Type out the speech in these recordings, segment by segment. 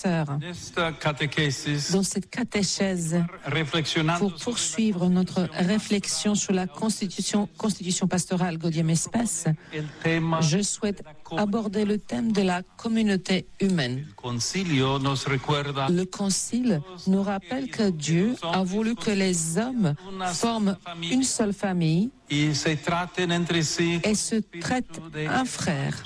Dans cette catéchèse, pour poursuivre notre réflexion sur la constitution pastorale Gaudium et Spes, je souhaite aborder le thème de la communauté humaine. Le Concile nous rappelle que Dieu a voulu que les hommes forment une seule famille et se traitent un frère.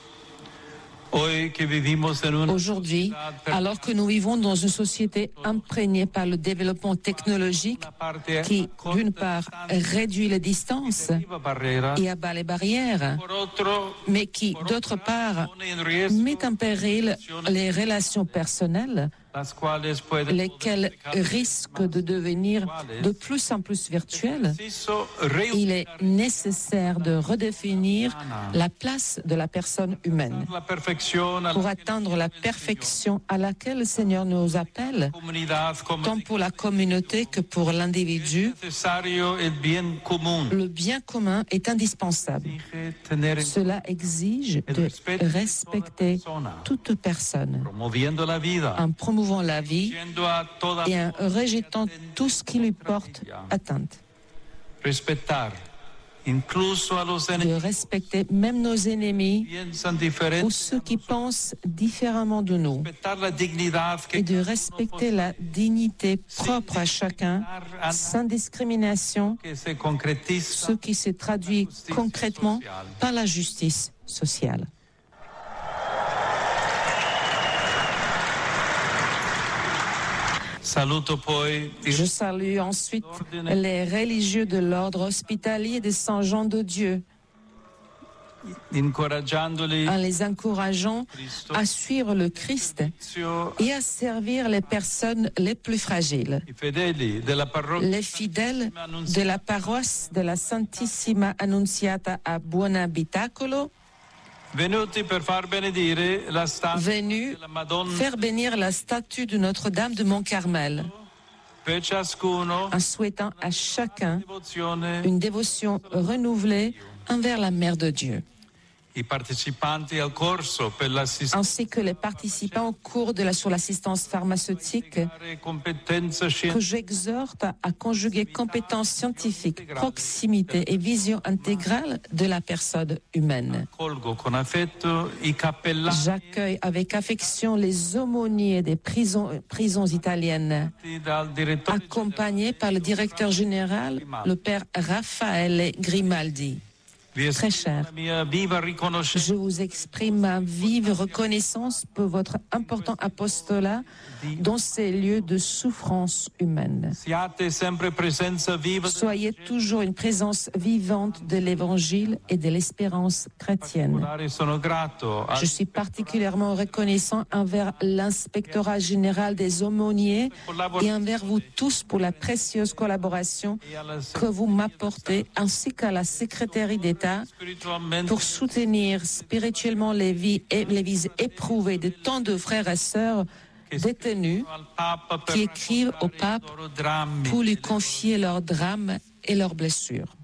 Aujourd'hui, alors que nous vivons dans une société imprégnée par le développement technologique qui, d'une part, réduit les distances et abat les barrières, mais qui, d'autre part, met en péril les relations personnelles, lesquelles risquent de devenir de plus en plus virtuelles, il est nécessaire de redéfinir la place de la personne humaine. Pour atteindre la perfection à laquelle le Seigneur nous appelle, tant pour la communauté que pour l'individu, le bien commun est indispensable. Cela exige de respecter toute personne, en promouvant la vie et en rejetant tout ce qui lui porte atteinte. De respecter même nos ennemis ou ceux qui pensent différemment de nous, et de respecter la dignité propre à chacun sans discrimination, ce qui se traduit concrètement par la justice sociale. Je salue ensuite les religieux de l'ordre hospitalier de Saint-Jean de Dieu, en les encourageant à suivre le Christ et à servir les personnes les plus fragiles. Les fidèles de la paroisse de la Santissima Annunziata à Buonabitacolo, venus faire bénir la statue de Notre-Dame de Mont-Carmel, en souhaitant à chacun une dévotion renouvelée envers la Mère de Dieu, ainsi que les participants au cours sur l'assistance pharmaceutique, que j'exhorte à conjuguer compétences scientifiques, proximité et vision intégrale de la personne humaine. J'accueille avec affection les aumôniers des prisons italiennes, accompagnés par le directeur général, le père Raffaele Grimaldi. Très cher, je vous exprime ma vive reconnaissance pour votre important apostolat dans ces lieux de souffrance humaine. Soyez toujours une présence vivante de l'Évangile et de l'espérance chrétienne. Je suis particulièrement reconnaissant envers l'inspectorat général des aumôniers et envers vous tous pour la précieuse collaboration que vous m'apportez, ainsi qu'à la secrétaire d'État pour soutenir spirituellement les vies éprouvées de tant de frères et sœurs détenus qui écrivent au pape pour lui confier leurs drames et leurs blessures.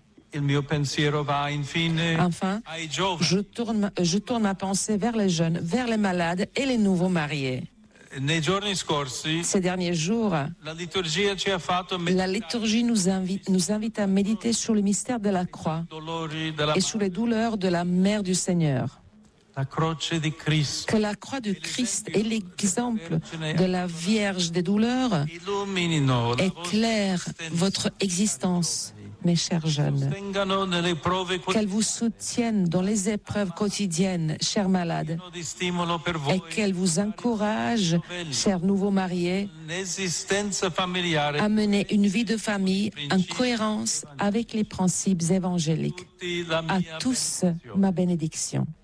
Enfin, je tourne ma pensée vers les jeunes, vers les malades et les nouveaux mariés. Ces derniers jours, la liturgie nous invite à méditer sur le mystère de la croix et sur les douleurs de la Mère du Seigneur. Que la croix du Christ et l'exemple de la Vierge des douleurs éclairent votre existence, mes chers jeunes. Qu'elle vous soutienne dans les épreuves quotidiennes, chers malades, et qu'elle vous encourage, chers nouveaux mariés, à mener une vie de famille en cohérence avec les principes évangéliques. À tous, ma bénédiction.